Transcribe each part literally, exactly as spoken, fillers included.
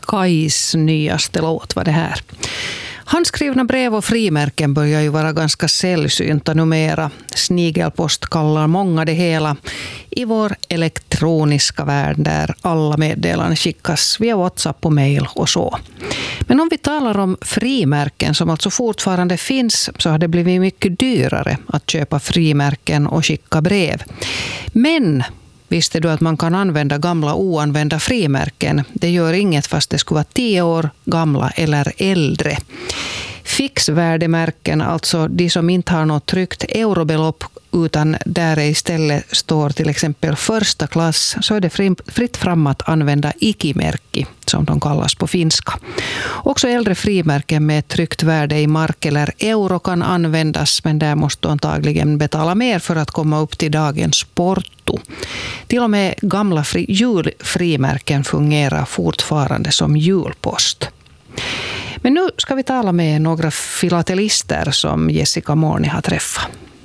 Kais nyaste låt var det här. Handskrivna brev och frimärken börjar ju vara ganska sällsynta numera. Snigelpost kallar många det hela i vår elektroniska värld där alla meddelanden skickas via WhatsApp och mail och så. Men om vi talar om frimärken som alltså fortfarande finns så har det blivit mycket dyrare att köpa frimärken och skicka brev. Men visste du att man kan använda gamla oanvända frimärken? Det gör inget fast det skulle vara tio år gamla eller äldre. Fixvärdemärken, alltså de som inte har något tryckt eurobelopp utan där det istället står till exempel första klass, så är det fritt fram att använda ikimärki som de kallas på finska. Också äldre frimärken med ett tryckt värde i mark eller euro kan användas, men där måste du antagligen betala mer för att komma upp till dagens porto. Till och med gamla fri- julfrimärken fungerar fortfarande som julpost. Men nu ska vi tala med några filatelister som Jessica Morni har träffat.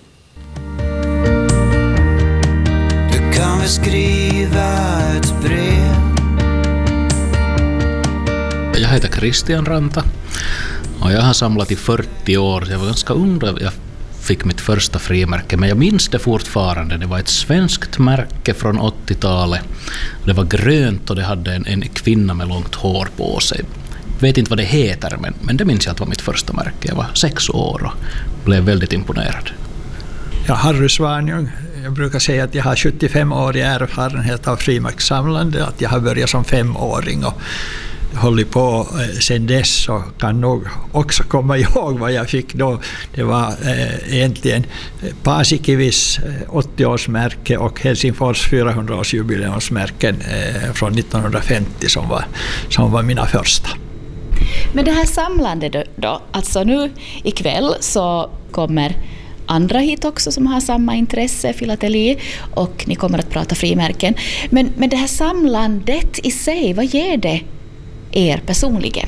Du kan väl skriva ett brev. Jag heter Christian Ranta och jag har samlat i fyrtio år. Jag var ganska ung då jag fick mitt första frimärke, men jag minns det fortfarande. Det var ett svenskt märke från åttiotalet. Det var grönt och det hade en, en kvinna med långt hår på sig. Jag vet inte vad det heter, men, men det minns jag att var mitt första märke. Jag var sex år och blev väldigt imponerad. Ja, Harry Svanjung. Jag brukar säga att jag har sjuttiofem år i erfarenhet av frimärkssamlande, att jag har börjat som femåring och hållit på sedan dess och kan nog också komma ihåg vad jag fick då. Det var eh, egentligen Paasikivis åttio-årsmärke och Helsingfors fyrahundra-årsjubileumsmärken eh, från nittonhundrafemtio som var, som var mina första. Men det här samlandet då, då, alltså nu ikväll så kommer andra hit också som har samma intresse, filateli, och ni kommer att prata frimärken. Men, men det här samlandet i sig, vad ger det er personligen?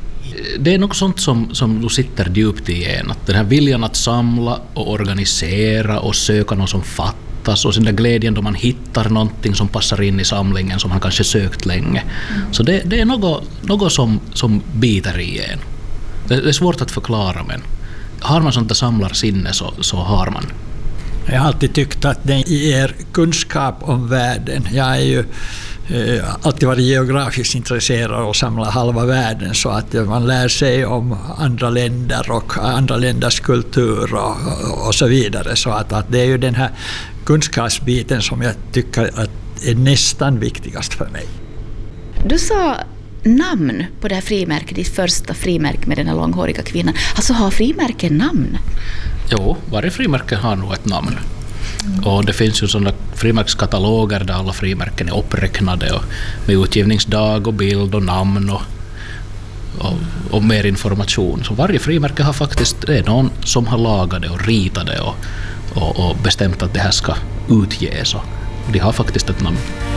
Det är något sånt som, som du sitter djupt i en. Att den här viljan att samla och organisera och söka något som fattas och sen den glädjen då man hittar någonting som passar in i samlingen som man kanske sökt länge. Mm. Så det, det är något, något som, som biter i en. Det, det är svårt att förklara, men har man sånt där samlarsinne så, så har man. Jag har alltid tyckt att den ger kunskap om världen. Jag är ju eh, alltid varit geografiskt intresserad och samlar halva världen, så att man lär sig om andra länder och andra länders kultur och, och så vidare. Så att, att det är ju den här kunskapsbiten som jag tycker att är nästan viktigast för mig. Du sa namn på det här frimärket, ditt första frimärke med den här långhåriga kvinnan. Alltså har frimärken namn? Jo, varje frimärke har nog ett namn. Mm. Och det finns ju sådana frimärkskataloger där alla frimärken är uppräknade och med utgivningsdag och bild och namn och, och, och mer information. Så varje frimärke har faktiskt, det är någon som har lagat det och ritat det och, och, och bestämt att det här ska utges. Och de har faktiskt ett namn.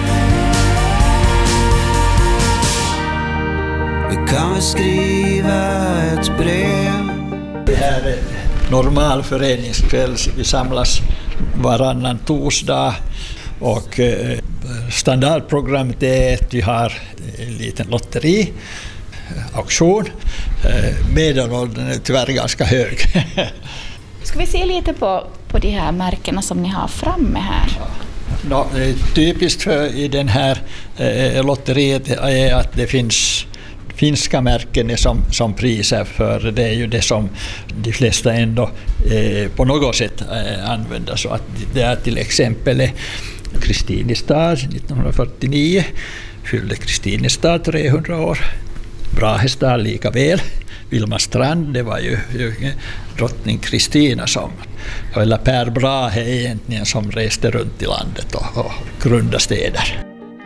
Du kan väl skriva ett brev. Det här är normal föreningskväll. Vi samlas varannan torsdag och standardprogrammet är att vi har en liten lotteri, auktion. Medelåldern är tyvärr ganska hög. Ska vi se lite på, på de här märkena som ni har framme här? Ja, typiskt för i den här eh, lotteriet är att det finns finska märken som, som priser, för det är ju det som de flesta ändå eh, på något sätt eh, använder. Så att det är till exempel Kristinestad nittonhundrafyrtionio fyllde Kristinestad trehundra år. Brahestad lika väl. Vilma Strand, det var ju, ju drottning Kristina som, eller Per Brahe egentligen, som reste runt i landet och, och grundade städer.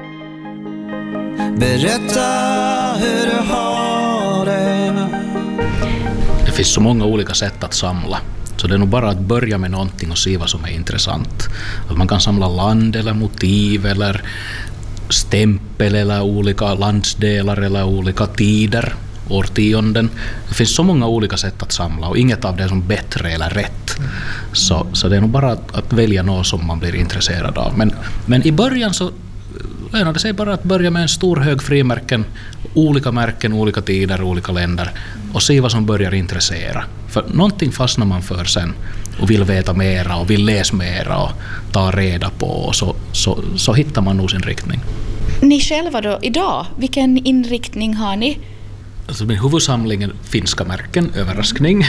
Berätta hur du har det. Det finns så många olika sätt att samla. Så det är nog bara att börja med någonting och se vad som är intressant. Att man kan samla land eller motiv eller stämpel eller olika landsdelar eller olika tider, årtionden. Det finns så många olika sätt att samla och inget av det är som bättre eller rätt. Så, så det är nog bara att, att välja något som man blir intresserad av. Men, men i början så lönade sig bara att börja med en stor hög frimärken, olika märken, olika tider, olika länder och se vad som börjar intressera. För någonting fastnar man för sen och vill veta mera och vill läsa mera och ta reda på och så, så, så hittar man nog sin riktning. Ni själva då idag, vilken inriktning har ni? Alltså min huvudsamling är finska märken, överraskning.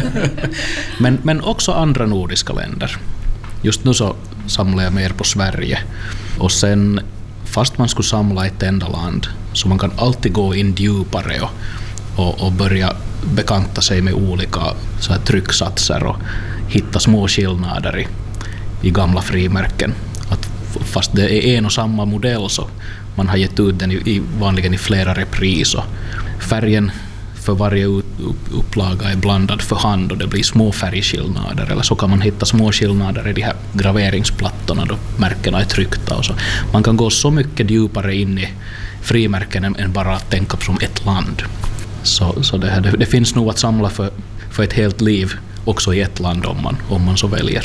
men, men också andra nordiska länder. Just nu så samlar jag mer på Sverige. Och sen, fast man skulle samla ett enda land, så man kan alltid gå in djupare och, och, och börja bekanta sig med olika så här trycksatser och hitta små skillnader i, i gamla frimärken. Att fast det är en och samma modell så man har gett ut den i, i, vanligen i flera repriser. Färgen för varje upplaga är blandad för hand och det blir små färgskillnader, eller så kan man hitta små skillnader i de här graveringsplattorna då märkena är tryckta och så. Man kan gå så mycket djupare in i frimärken än bara att tänka som ett land. Så, så det, här, det, det finns nog att samla för, för ett helt liv också i ett land om man, om man så väljer.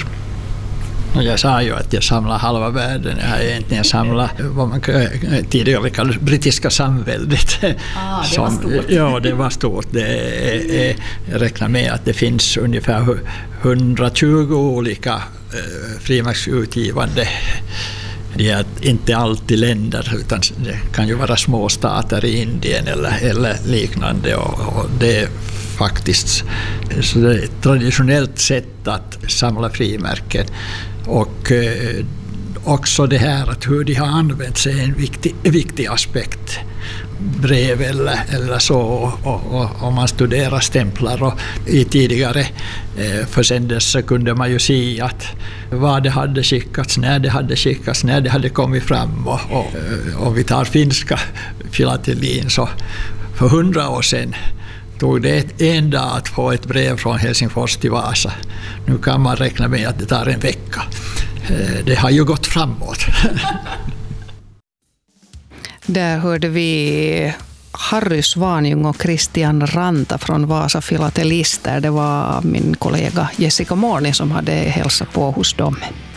Jag sa ju att jag samlar halva världen. Jag har egentligen samlat vad man tidigare kallade brittiska samväldet. Ah, det som, var stort. Ja, det var stort. Det är, jag räknar med att det finns ungefär hundratjugo olika eh, frimärksutgivande. Det är inte alltid länder, utan det kan ju vara små stater i Indien eller, eller liknande. Och, och det är faktiskt så det är ett traditionellt sätt att samla frimärken. Och eh, också det här att hur de har använts är en viktig, viktig aspekt. Brev eller, eller så, och om man studerar stämplar och i tidigare eh, försändelser kunde man ju se att vad det hade skickats, när det hade skickats, när det hade kommit fram. Och, och, om vi tar finska filatelin så för hundra år sedan tog det en dag att få ett brev från Helsingfors till Vasa. Nu kan man räkna med att det tar en vecka. Det har ju gått framåt. Där hörde vi Harry Svanjung och Christian Ranta från Vasa filatelister. Det var min kollega Jessica Morni som hade hälsat på hos dem.